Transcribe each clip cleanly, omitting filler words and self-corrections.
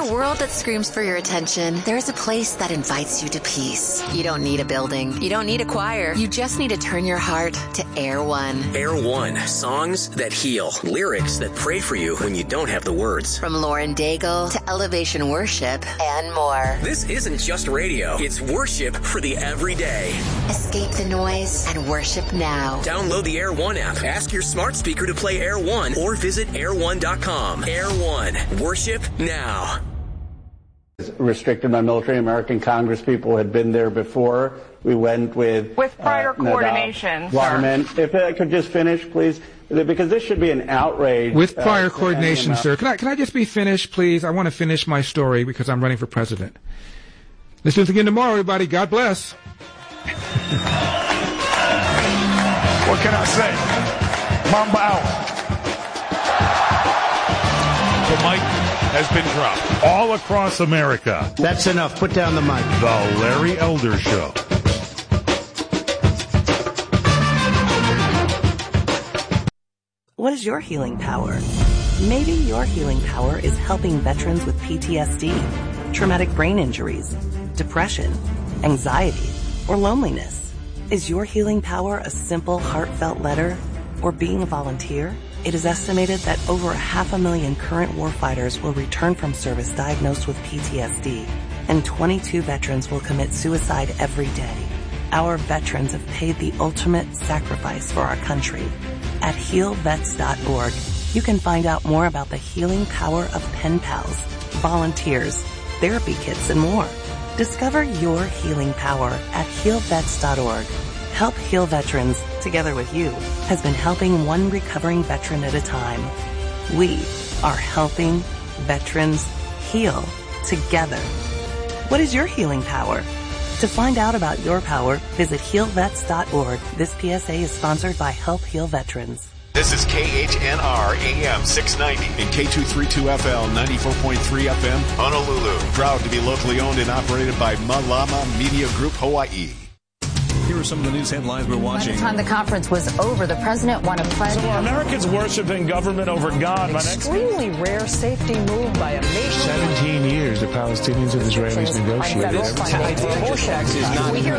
a world that screams for your attention, there's a place that invites you to peace. You don't need a building. You don't need a choir. You just need to turn your heart to Air One. Air One. Songs that heal. Lyrics that pray for you when you don't have the words. From Lauren Daigle to Elevation Worship and more. This isn't just radio. It's worship for the everyday. Escape the noise and worship now. Download the Air One app. Ask your smart speaker to play Air One or visit air1.com. Air One. Worship now. Restricted by military. American Congress people had been there before. We went with prior coordination. Nadav. If I could just finish, please, because this should be an outrage. With prior coordination, sir. Can I just be finished, please? I want to finish my story because I'm running for president. Listen again tomorrow, everybody. God bless. What can I say? Mamba out. The mic has been dropped all across America. That's enough. Put down the mic. The Larry Elder Show. What is your healing power? Maybe your healing power is helping veterans with PTSD, traumatic brain injuries, depression, anxiety, or loneliness. Is your healing power a simple, heartfelt letter or being a volunteer? It is estimated that over 500,000 current warfighters will return from service diagnosed with PTSD, and 22 veterans will commit suicide every day. Our veterans have paid the ultimate sacrifice for our country. At healvets.org, you can find out more about the healing power of pen pals, volunteers, therapy kits, and more. Discover your healing power at healvets.org. Help Heal Veterans, together with you, has been helping one recovering veteran at a time. We are helping veterans heal together. What is your healing power? To find out about your power, visit healvets.org. This PSA is sponsored by Help Heal Veterans. This is KHNR AM 690 and K232FL 94.3 FM, Honolulu. Proud to be locally owned and operated by Malama Media Group Hawaii. Here are some of the news headlines we're watching. By the time the conference was over, the president won a pledge. So are Americans worshiping government over God? Extremely rare safety move by a nation. 17 years the Palestinians and Israelis negotiated. We hear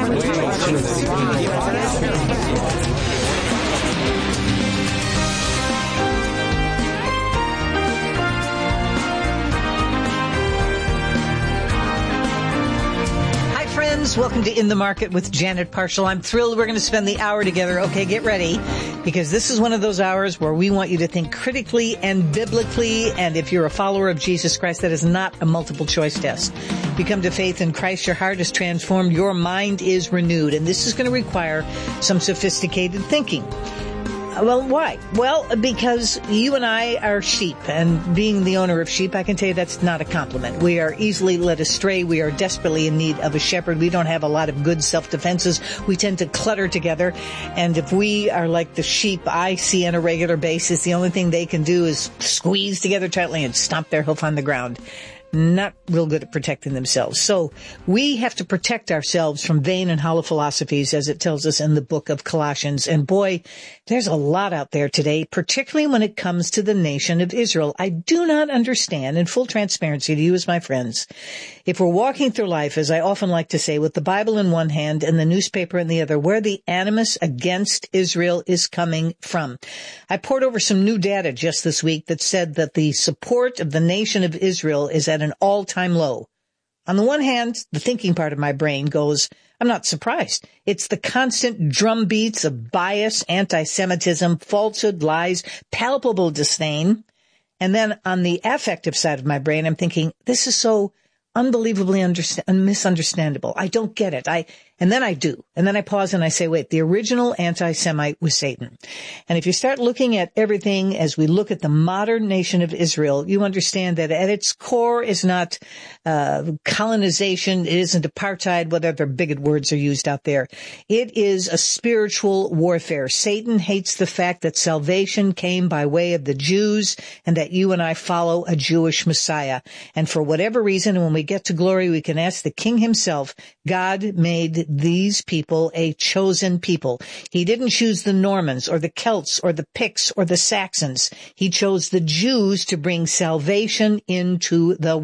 welcome to In the Market with Janet Parshall. I'm thrilled we're going to spend the hour together. Okay, get ready, because this is one of those hours where we want you to think critically and biblically, and if you're a follower of Jesus Christ, that is not a multiple choice test. You come to faith in Christ, your heart is transformed, your mind is renewed, and this is going to require some sophisticated thinking. Well, why? Well, because you and I are sheep, and being the owner of sheep, I can tell you that's not a compliment. We are easily led astray. We are desperately in need of a shepherd. We don't have a lot of good self-defenses. We tend to clutter together, and if we are like the sheep I see on a regular basis, the only thing they can do is squeeze together tightly and stomp their hoof on the ground. Not real good at protecting themselves. So we have to protect ourselves from vain and hollow philosophies, as it tells us in the book of Colossians. And boy, there's a lot out there today, particularly when it comes to the nation of Israel. I do not understand, in full transparency to you as my friends, if we're walking through life, as I often like to say, with the Bible in one hand and the newspaper in the other, where the animus against Israel is coming from. I poured over some new data just this week that said that the support of the nation of Israel is at an all-time low. On the one hand, the thinking part of my brain goes, I'm not surprised. It's the constant drumbeats of bias, anti-Semitism, falsehood, lies, palpable disdain. And then on the affective side of my brain, I'm thinking, this is so unbelievably misunderstandable. I don't get it. And then I do. And then I pause and I say, wait, the original anti-Semite was Satan. And if you start looking at everything as we look at the modern nation of Israel, you understand that at its core is not colonization, it isn't apartheid, whatever bigot words are used out there. It is a spiritual warfare. Satan hates the fact that salvation came by way of the Jews and that you and I follow a Jewish Messiah. And for whatever reason, when we get to glory, we can ask the King himself, God made these people a chosen people. He didn't choose the Normans or the Celts or the Picts or the Saxons. He chose the Jews to bring salvation into the